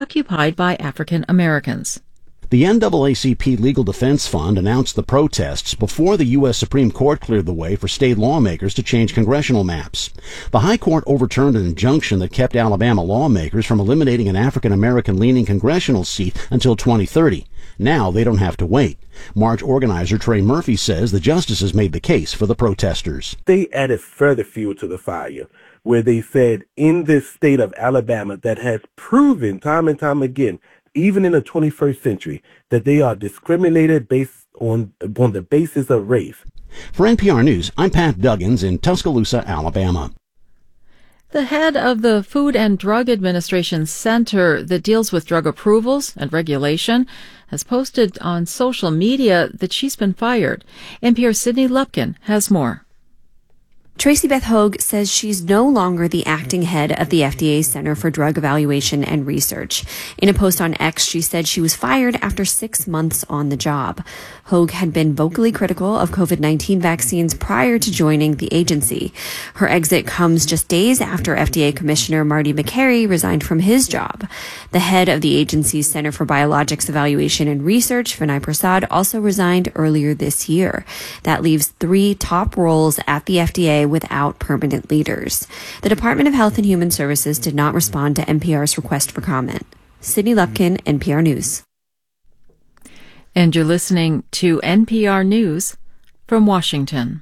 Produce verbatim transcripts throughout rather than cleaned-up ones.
occupied by African Americans. The N double A C P Legal Defense Fund announced the protests before the U S Supreme Court cleared the way for state lawmakers to change congressional maps. The High Court overturned an injunction that kept Alabama lawmakers from eliminating an African American-leaning congressional seat until twenty thirty. Now they don't have to wait. March organizer Trey Murphy says the justices made the case for the protesters. They added further fuel to the fire, where they said in this state of Alabama that has proven time and time again, even in the twenty-first century, that they are discriminated based on, on the basis of race. For N P R News, I'm Pat Duggins in Tuscaloosa, Alabama. The head of the Food and Drug Administration Center that deals with drug approvals and regulation has posted on social media that she's been fired. N P R's Sydney Lupkin has more. Tracy Beth Hogue says she's no longer the acting head of the F D A's Center for Drug Evaluation and Research. In a post on X, she said she was fired after six months on the job. Hogue had been vocally critical of COVID nineteen vaccines prior to joining the agency. Her exit comes just days after F D A Commissioner Marty Makary resigned from his job. The head of the agency's Center for Biologics Evaluation and Research, Vinay Prasad, also resigned earlier this year. That leaves three top roles at the F D A without permanent leaders. The Department of Health and Human Services did not respond to N P R's request for comment. Sydney Lupkin, N P R News. And you're listening to N P R News from Washington.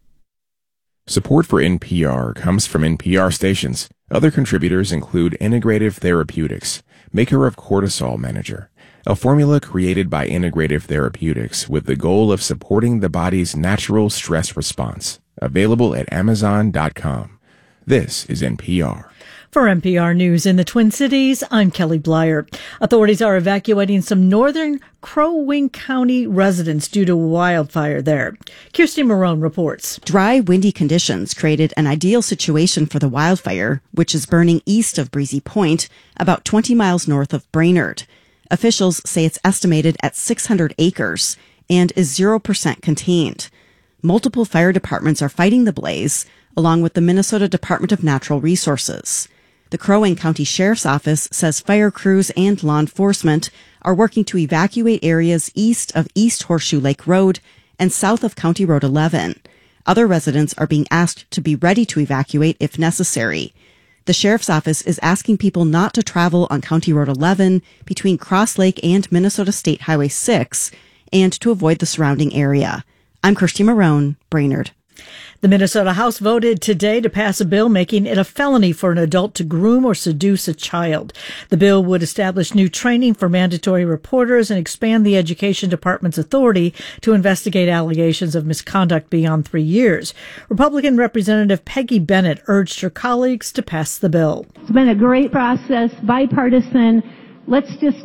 Support for N P R comes from N P R stations. Other contributors include Integrative Therapeutics, maker of Cortisol Manager, a formula created by Integrative Therapeutics with the goal of supporting the body's natural stress response. Available at amazon dot com. This is N P R. For N P R News in the Twin Cities, I'm Kelly Blyer. Authorities are evacuating some northern Crow Wing County residents due to wildfire there. Kirsty Marone reports. Dry, windy conditions created an ideal situation for the wildfire, which is burning east of Breezy Point, about twenty miles north of Brainerd. Officials say it's estimated at six hundred acres and is zero percent contained. Multiple fire departments are fighting the blaze, along with the Minnesota Department of Natural Resources. The Crow Wing County Sheriff's Office says fire crews and law enforcement are working to evacuate areas east of East Horseshoe Lake Road and south of County Road eleven. Other residents are being asked to be ready to evacuate if necessary. The Sheriff's Office is asking people not to travel on County Road eleven between Cross Lake and Minnesota State Highway six and to avoid the surrounding area. I'm Kirsty Marone, Brainerd. The Minnesota House voted today to pass a bill making it a felony for an adult to groom or seduce a child. The bill would establish new training for mandatory reporters and expand the Education Department's authority to investigate allegations of misconduct beyond three years. Republican Representative Peggy Bennett urged her colleagues to pass the bill. It's been a great process, bipartisan. Let's just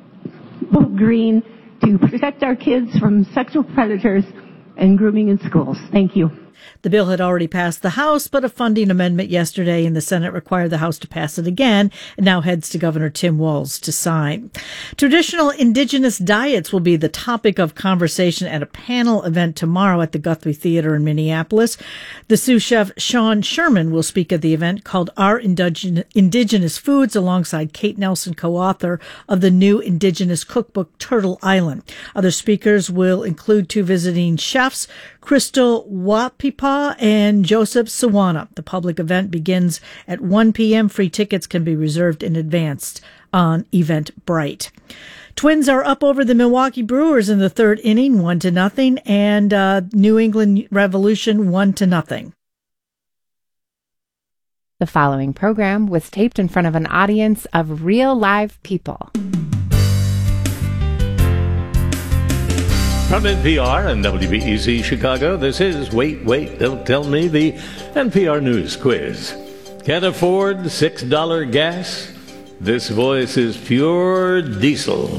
vote green to protect our kids from sexual predators and grooming in schools. Thank you. The bill had already passed the House, but a funding amendment yesterday in the Senate required the House to pass it again, and now heads to Governor Tim Walz to sign. Traditional indigenous diets will be the topic of conversation at a panel event tomorrow at the Guthrie Theater in Minneapolis. The sous chef Sean Sherman will speak at the event called Our Indigenous Foods alongside Kate Nelson, co-author of the new indigenous cookbook Turtle Island. Other speakers will include two visiting chefs, Crystal Wapipa and Joseph Sawana. The public event begins at one p.m. Free tickets can be reserved in advance on Eventbrite. Twins are up over the Milwaukee Brewers in the third inning, one to nothing, and uh, New England Revolution one to nothing. The following program was taped in front of an audience of real live people. From N P R and W B E Z Chicago, this is Wait, Wait, Don't Tell Me, the N P R News Quiz. Can't afford six dollars gas? This voice is pure diesel.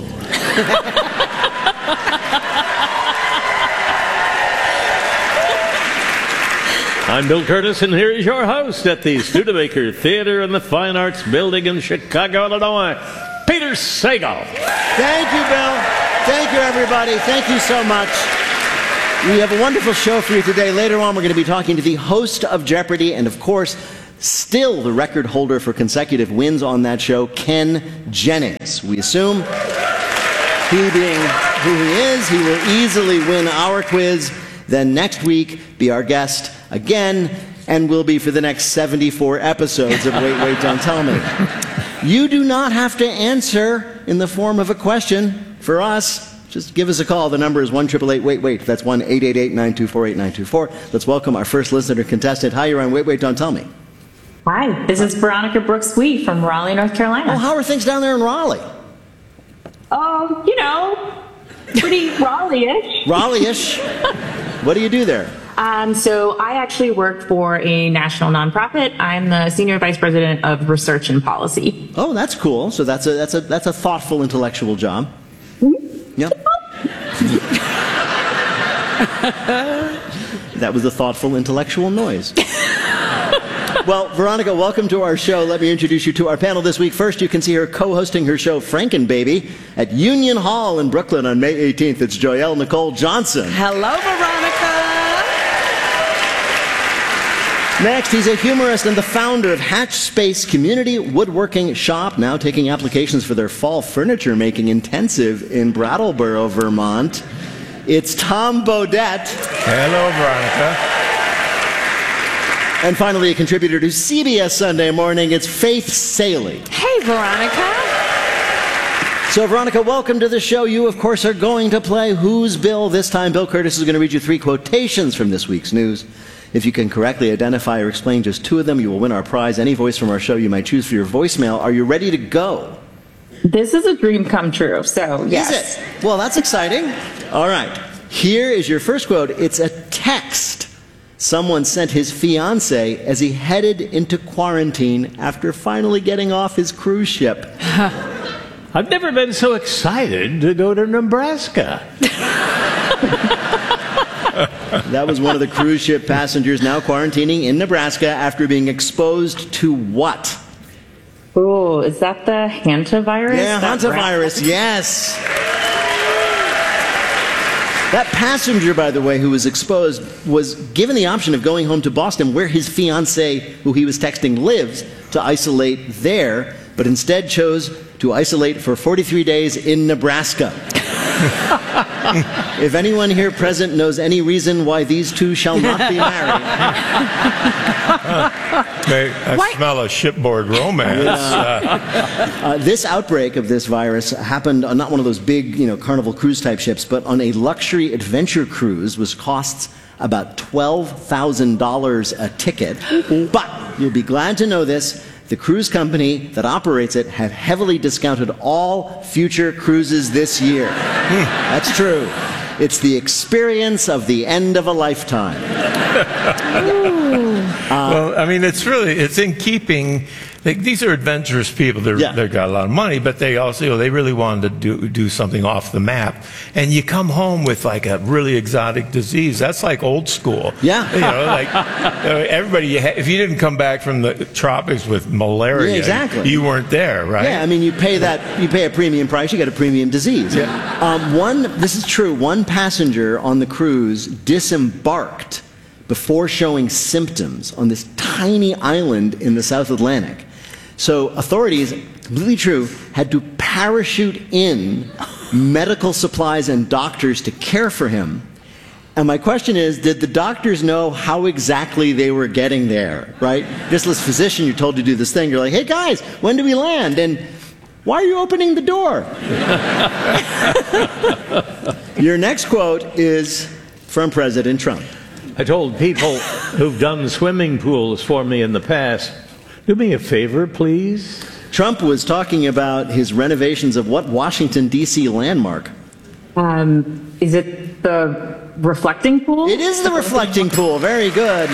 I'm Bill Curtis, and here is your host at the Studebaker Theater and the Fine Arts Building in Chicago, Illinois, Peter Sagal. Thank you, Bill. Thank you, everybody. Thank you so much. We have a wonderful show for you today. Later on, we're going to be talking to the host of Jeopardy and, of course, Still the record holder for consecutive wins on that show, Ken Jennings. We assume, he being who he is, he will easily win our quiz, then next week be our guest again, and will be for the next seventy-four episodes of Wait, Wait, Don't Tell Me. You do not have to answer in the form of a question for us. Just give us a call. The number is one eight eight eight, wait, wait. That's one eight eight eight, nine two four, eight nine two four. Let's welcome our first listener contestant. Hi, you're on Wait, Wait, Don't Tell Me. Hi, this is Veronica Brooks-Wee from Raleigh, North Carolina. Well, how are things down there in Raleigh? Oh, you know, pretty Raleigh-ish. Raleigh-ish? What do you do there? Um, so I actually work for a national nonprofit. I'm the Senior Vice President of Research and Policy. Oh, that's cool. So that's a that's a that's a thoughtful intellectual job. Mm-hmm. Yep. That was a thoughtful intellectual noise. Well, Veronica, welcome to our show. Let me introduce you to our panel this week. First, you can see her co-hosting her show Frankenbaby at Union Hall in Brooklyn on May eighteenth. It's Joyelle Nicole Johnson. Hello, Veronica. Next, he's a humorist and the founder of Hatch Space Community Woodworking Shop, now taking applications for their fall furniture making intensive in Brattleboro, Vermont. It's Tom Bodett. Hello, Veronica. And finally, a contributor to C B S Sunday Morning, it's Faith Salie. Hey, Veronica. So, Veronica, welcome to the show. You, of course, are going to play Who's Bill? This time, Bill Curtis is going to read you three quotations from this week's news. If you can correctly identify or explain just two of them, you will win our prize. Any voice from our show you might choose for your voicemail. Are you ready to go? This is a dream come true, so yes. Is it? Well, that's exciting. All right. Here is your first quote. It's a text someone sent his fiancée as he headed into quarantine after finally getting off his cruise ship. I've never been so excited to go to Nebraska. That was one of the cruise ship passengers now quarantining in Nebraska after being exposed to what? Oh, is that the hantavirus? Yeah, that hantavirus, yes. That passenger, by the way, who was exposed, was given the option of going home to Boston, where his fiancée, who he was texting, lives, to isolate there, but instead chose to isolate for forty-three days in Nebraska. If anyone here present knows any reason why these two shall not be married. I Why? smell a shipboard romance. Uh, uh, this outbreak of this virus happened on not one of those big, you know, Carnival cruise type ships, but on a luxury adventure cruise, which costs about twelve thousand dollars a ticket. Mm-hmm. But you'll be glad to know this. The cruise company that operates it have heavily discounted all future cruises this year. That's true. It's the experience of the end of a lifetime. uh, well, I mean, it's really, it's in keeping. Like, these are adventurous people. They're, yeah. They've got a lot of money, but they also, you know, they really wanted to do, do something off the map. And you come home with like a really exotic disease. That's like old school. Yeah. You know, like you know, everybody, you ha- if you didn't come back from the tropics with malaria, yeah, exactly. you weren't there, right? Yeah, I mean, you pay that, you pay a premium price, you get a premium disease. Yeah. Um, one, this is true, one passenger on the cruise disembarked before showing symptoms on this tiny island in the South Atlantic. So authorities, completely true, had to parachute in medical supplies and doctors to care for him. And my question is, did the doctors know how exactly they were getting there, right? Just as a physician, you're told to do this thing. You're like, hey, guys, when do we land? And why are you opening the door? Your next quote is from President Trump. I told people who've done swimming pools for me in the past, do me a favor, please. Trump was talking about his renovations of what Washington, D C landmark? Um, is it the reflecting pool? It is the reflecting pool. Very good.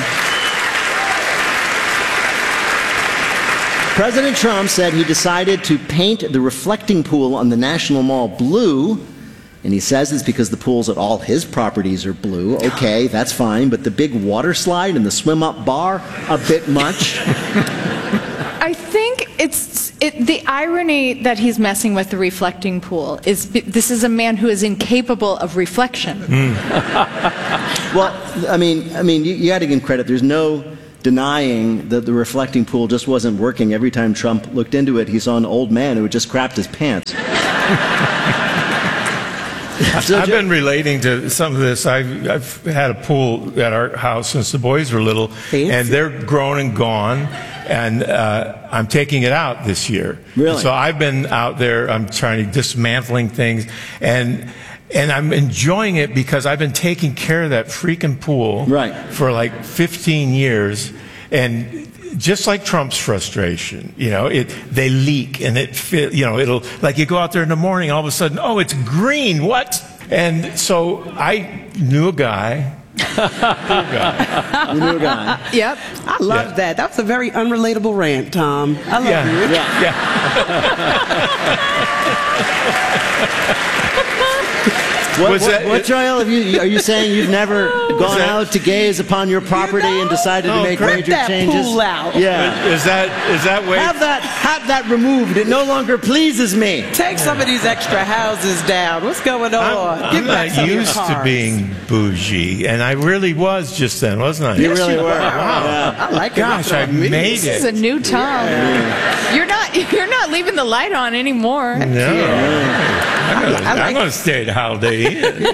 President Trump said he decided to paint the reflecting pool on the National Mall blue. And he says it's because the pools at all his properties are blue. Okay, that's fine. But the big water slide and the swim-up bar, a bit much. I think it's it, the irony that he's messing with the reflecting pool is this is a man who is incapable of reflection. Mm. Well, I mean, I mean, you, you got to give him credit. There's no denying that the reflecting pool just wasn't working. Every time Trump looked into it, he saw an old man who had just crapped his pants. So I've been relating to some of this. I've, I've had a pool at our house since the boys were little, Fancy. and they're grown and gone, and uh, I'm taking it out this year. Really? So I've been out there. I'm trying to dismantling things, and and I'm enjoying it because I've been taking care of that freaking pool right. for like fifteen years, and. Just like Trump's frustration, you know, it they leak and it fit, you know, it'll like you go out there in the morning, all of a sudden, oh, it's green, what? And so I knew a guy. knew a guy. You knew a guy. Yep, I love Yeah. that. That was a very unrelatable rant, Tom. I love Yeah. you. Yeah. What, Was what, that- what, Joel, have you, are you saying you've never gone that- out to gaze upon your property and decided to Oh, make rip major that changes? pool out. Yeah. Is that is that way? Have that, have that removed. It no longer pleases me. Take some of these extra houses down. What's going on? I'm, Give I'm back not some of your used to cars. being bougie, and I really was just then, wasn't I? You really were. Wow. Yeah. I like it. Gosh, I made This is a it. new Tom. You're not you're not leaving the light on anymore. No. I'm gonna, I like I'm gonna stay at Holiday Inn.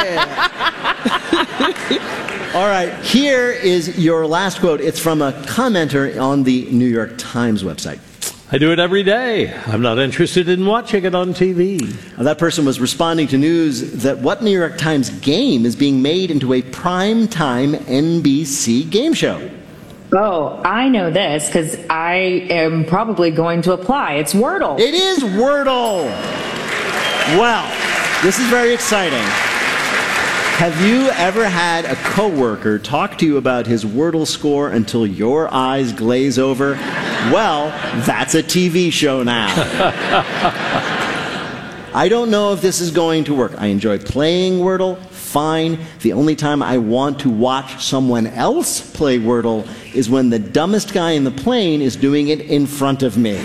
All right, here is your last quote. It's from a commenter on the New York Times website. I do it every day. I'm not interested in watching it on T V. Now, that person was responding to news that What New York Times Game is being made into a prime-time N B C game show. Oh, I know this because I am probably going to apply. It's Wordle. It is Wordle. Well, this is very exciting. Have you ever had a coworker talk to you about his Wordle score until your eyes glaze over? Well, that's a T V show now. I don't know if this is going to work. I enjoy playing Wordle, fine. The only time I want to watch someone else play Wordle is when the dumbest guy in the plane is doing it in front of me.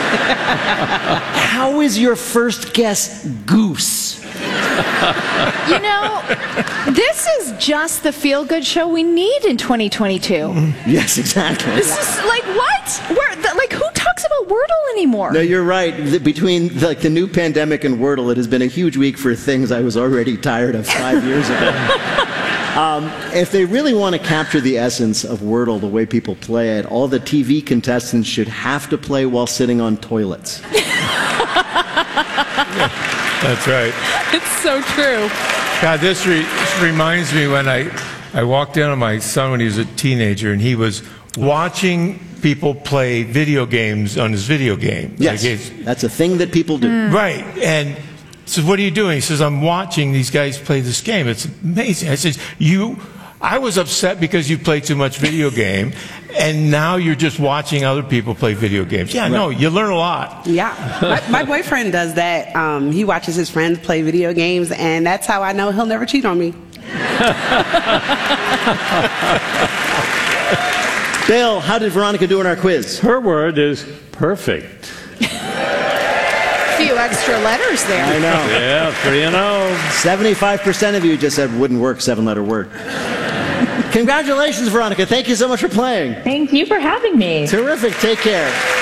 How is your first guess goose? You know, this is just the feel-good show we need in twenty twenty-two. Yes, exactly. This is like what? Where? The, like who talks about Wordle anymore? No, you're right. The, between like the new pandemic and Wordle, it has been a huge week for things I was already tired of five years ago. Um, if they really want to capture the essence of Wordle, the way people play it, all the T V contestants should have to play while sitting on toilets. That's right. It's so true. God, this, re- this reminds me when I, I walked in on my son when he was a teenager, and he was watching people play video games on his video game. Yes, Like it's- that's a thing that people do. Right. And so what are you doing? He says, I'm watching these guys play this game. It's amazing. I said, you, I was upset because you play too much video game, and now you're just watching other people play video games. Yeah, no, you learn a lot. Yeah, my, my boyfriend does that. Um, he watches his friends play video games, and that's how I know he'll never cheat on me. Bill, how did Veronica do in our quiz? Her word is perfect. A few extra letters there. I know. Yeah, three and oh. seventy-five percent of you just said wouldn't work, seven-letter word. Congratulations, Veronica. Thank you so much for playing. Thank you for having me. Terrific. Take care.